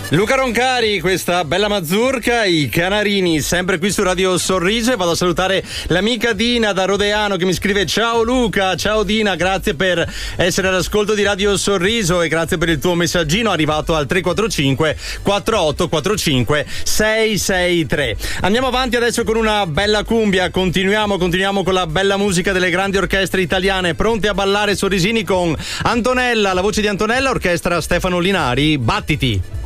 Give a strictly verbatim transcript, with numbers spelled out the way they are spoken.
Luca Roncari, questa bella mazurka, i Canarini, sempre qui su Radio Sorriso, e vado a salutare l'amica Dina da Rodeano che mi scrive: ciao Luca, ciao Dina, grazie per essere all'ascolto di Radio Sorriso e grazie per il tuo messaggino arrivato al tre quattro cinque quattro otto quattro cinque sei sei tre. Andiamo avanti adesso con una bella cumbia, continuiamo, continuiamo con la bella musica delle grandi orchestre italiane, pronte a ballare sorrisini con Antonella, la voce di Antonella, orchestra Stefano Linari, Battiti.